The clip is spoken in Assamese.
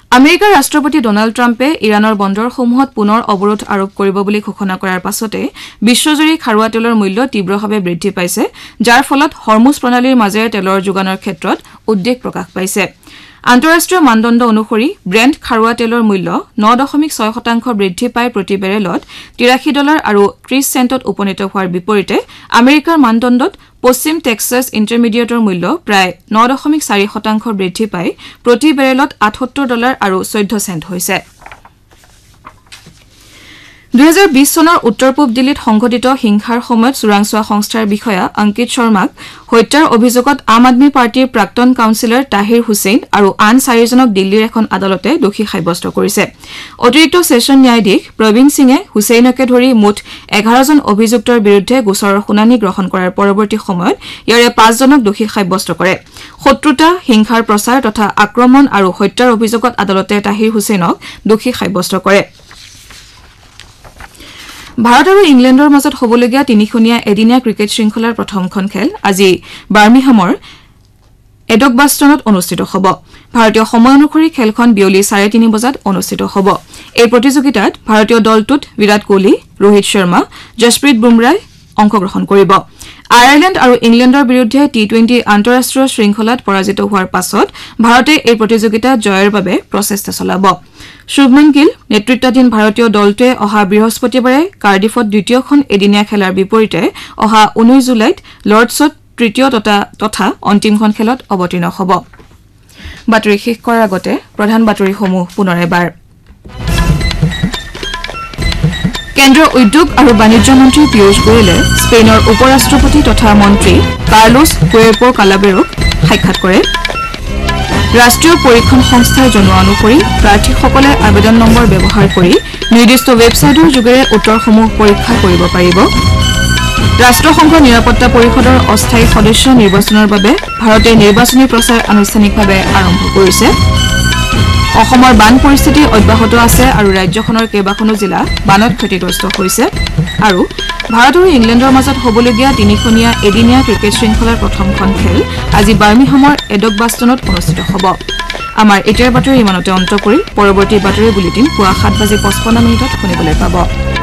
আমেৰিকাৰ ৰাষ্ট্ৰপতি ডোনাল্ড ট্ৰাম্পে ইৰাণৰ বন্দৰসমূহত পুনৰ অৱৰোধ আৰোপ কৰিব বুলি ঘোষণা কৰাৰ পাছতে বিশ্বজুৰি খাৰুৱা তেলৰ মূল্য তীব্ৰভাৱে বৃদ্ধি পাইছে যাৰ ফলত হৰমুজ প্ৰণালীৰ মাজেৰে তেলৰ যোগানৰ ক্ষেত্ৰত উদ্বেগ প্ৰকাশ পাইছে আন্তঃৰাষ্ট্ৰীয় মানদণ্ড অনুসৰি ব্ৰেণ্ট খাৰুৱা তেলৰ মূল্য 9.6% বৃদ্ধি পাই প্ৰতি বেৰেলত $83 আৰু 30 চেণ্টত উপনীত হোৱাৰ বিপৰীতে আমেৰিকাৰ মানদণ্ডত পশ্চিম টেক্সাছ ইণ্টাৰমিডিয়েটৰ মূল্য প্ৰায় 9.4% বৃদ্ধি পাই প্ৰতি বেৰেলত $78 আৰু 14 চেণ্ট হৈছে 2020 চনৰ উত্তৰ পূব দিল্লীত সংঘটিত হিংসাৰ সময়ত চোৰাংচোৱা সংস্থাৰ বিষয়া অংকিত শৰ্মাক হত্যাৰ অভিযোগত আম আদমি পাৰ্টিৰ প্ৰাক্তন কাউন্সিলৰ তাহিৰ হুছেইন আৰু আন 4জনক দিল্লীৰ এখন আদালতে দোষী সাব্যস্ত কৰিছে অতিৰিক্ত সেশন ন্যায়াধীশ প্ৰবীণ সিঙে হুছেইনকে ধৰি মুঠ 11জন অভিযুক্তৰ বিৰুদ্ধে গোচৰৰ শুনানি গ্ৰহণ কৰাৰ পৰৱৰ্তী সময়ত ইয়াৰে 5জনক দোষী সাব্যস্ত কৰে শত্ৰুতা হিংসাৰ প্ৰচাৰ তথা আক্ৰমণ আৰু হত্যাৰ অভিযোগত আদালতে তাহিৰ হুছেইনক দোষী সাব্যস্ত কৰে ভাৰত আৰু ইংলেণ্ডৰ মাজত হবলগীয়া তিনিখনীয়া এদিনীয়া ক্ৰিকেট শৃংখলাৰ প্ৰথমখন খেল আজি বাৰ্মিহামৰ এডকবাষ্টনত অনুষ্ঠিত হ'ব ভাৰতীয় সময় অনুসৰি খেলখন বিয়লি 3:30 বজাত অনুষ্ঠিত হ'ব এই প্ৰতিযোগিতাত ভাৰতীয় দলটোত বিৰাট কোহলি ৰোহিত শৰ্মা জসপ্ৰীত বুমৰাই অংশগ্ৰহণ কৰিব আয়াৰলেণ্ড আৰু ইংলেণ্ডৰ বিৰুদ্ধে টি20 আন্তঃৰাষ্ট্ৰীয় শৃংখলাত পৰাজিত হোৱাৰ পাছত ভাৰতে এই প্ৰতিযোগিতাত জয়ৰ বাবে প্ৰচেষ্টা চলাব শুভমন গিল নেতৃত্বাধীন ভাৰতীয় দলটোৱে অহা বৃহস্পতিবাৰে কাৰ্ডিফত দ্বিতীয়খন এদিনীয়া খেলাৰ বিপৰীতে অহা 19 জুলাইত লৰ্ডছত তৃতীয় তথা অন্তিমখন খেলত অৱতীৰ্ণ হ'ব বাতৰি শেষ কৰাৰ আগতে প্ৰধান বাতৰিসমূহ পুনৰ এবাৰ কেন্দ্ৰীয় উদ্যোগ আৰু বাণিজ্য মন্ত্ৰী পীয়ুষ গোয়েলে স্পেইনৰ উপৰাষ্ট্ৰপতি তথা মন্ত্ৰী কাৰ্লোছ কুয়েপো কালাবেৰোক সাক্ষাৎ কৰে ৰাষ্ট্ৰীয় পৰীক্ষণ সংস্থাই জনোৱা অনুসৰি প্ৰাৰ্থীসকলে আবেদন নম্বৰ ব্যৱহাৰ কৰি নিৰ্দিষ্ট ৱেবছাইটৰ যোগেৰে উত্তৰসমূহ পৰীক্ষা কৰিব পাৰিব ৰাষ্ট্ৰসংঘ নিৰাপত্তা পৰিষদৰ অস্থায়ী সদস্য নিৰ্বাচনৰ বাবে ভাৰতে নিৰ্বাচনী প্ৰচাৰ আনুষ্ঠানিকভাৱে আৰম্ভ কৰিছে অসমৰ বান পৰিস্থিতি অব্যাহত আছে আৰু ৰাজ্যখনৰ কেইবাখনো জিলা বানত ক্ষতিগ্ৰস্ত হৈছে আৰু ভাৰত আৰু ইংলেণ্ডৰ মাজত হবলগীয়া তিনিখনীয়া এদিনীয়া ক্ৰিকেট শৃংখলাৰ প্ৰথমখন খেল আজি বাৰ্মিহামৰ এডকবাষ্টনত অনুষ্ঠিত হ'ব আমাৰ এতিয়াৰ বাতৰি ইমানতে অন্ত পৰিল পৰৱৰ্তী বাতৰি বুলেটিন পুৱা 7:55 শুনিবলৈ পাব